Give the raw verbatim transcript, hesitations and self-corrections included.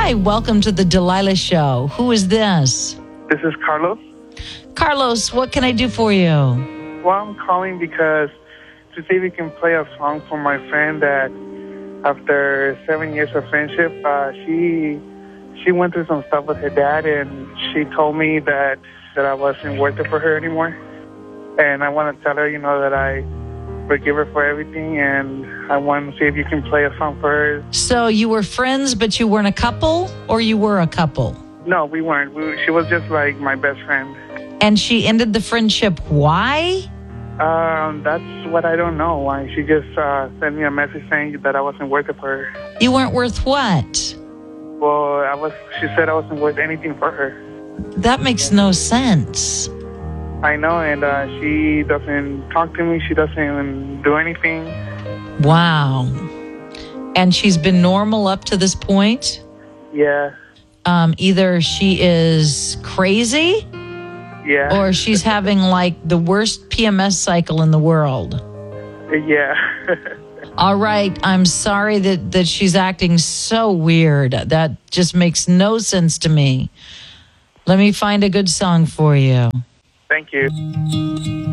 Hi, welcome to the Delilah Show. Who is this? This is Carlos. Carlos, what can I do for you? Well, I'm calling because to see if we can play a song for my friend that after seven years of friendship, uh, she she went through some stuff with her dad, and she told me that, that I wasn't worth it for her anymore. And I want to tell her, you know, that I forgive her for everything, and I want to see if you can play a song for her. So you were friends, but you weren't a couple, or you were a couple? No, we weren't. We, she was just like my best friend. And she ended the friendship. Why? Um, that's what I don't know. Why she just uh, sent me a message saying that I wasn't worth it for her. You weren't worth what? Well, I was. She said I wasn't worth anything for her. That makes no sense. I know, and uh, she doesn't talk to me. She doesn't even do anything. Wow. And she's been normal up to this point? Yeah. Um, either she is crazy, yeah, or she's having like the worst P M S cycle in the world. Yeah. All right. I'm sorry that, that she's acting so weird. That just makes no sense to me. Let me find a good song for you. Thank you.